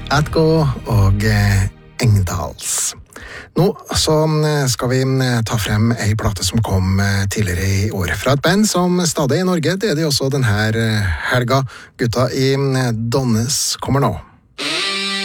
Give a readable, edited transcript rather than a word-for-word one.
Atgo og Engdals. Nå så skal vi ta frem ei plate som kom tidligere i år fra et band som stadig i Norge. Det er de også denne helga. Gutta i Donnes kommer nå.